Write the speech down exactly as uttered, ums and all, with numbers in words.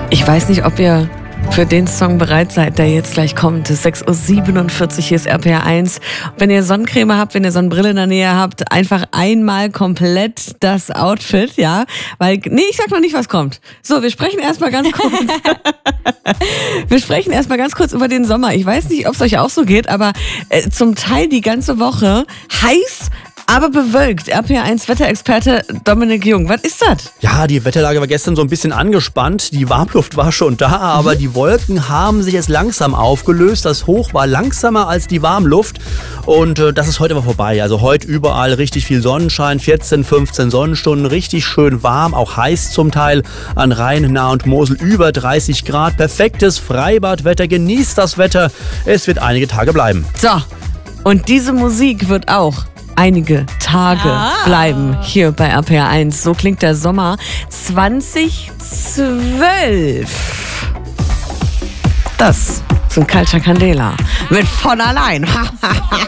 Ich weiß nicht, ob ihr für den Song bereit seid, der jetzt gleich kommt. Es ist sechs Uhr siebenundvierzig, hier ist R P R eins. Wenn ihr Sonnencreme habt, wenn ihr Sonnenbrille in der Nähe habt, einfach einmal komplett das Outfit, ja? Weil, nee, ich sag noch nicht, was kommt. So, wir sprechen erstmal ganz kurz. wir sprechen erstmal ganz kurz über den Sommer. Ich weiß nicht, ob es euch auch so geht, aber äh, zum Teil die ganze Woche heiß, aber bewölkt. R P R eins Wetterexperte Dominik Jung. Was ist das? Ja, die Wetterlage war gestern so ein bisschen angespannt. Die Warmluft war schon da, aber die Wolken haben sich jetzt langsam aufgelöst. Das Hoch war langsamer als die Warmluft. Und äh, das ist heute aber vorbei. Also heute überall richtig viel Sonnenschein, vierzehn, fünfzehn Sonnenstunden, richtig schön warm, auch heiß zum Teil. An Rhein, Nahe und Mosel über dreißig Grad. Perfektes Freibadwetter. Genießt das Wetter. Es wird einige Tage bleiben. So, und diese Musik wird auch einige Tage ah. bleiben hier bei R P R eins. So klingt der Sommer zwanzig zwölf. Das sind Culture Candela mit Von allein.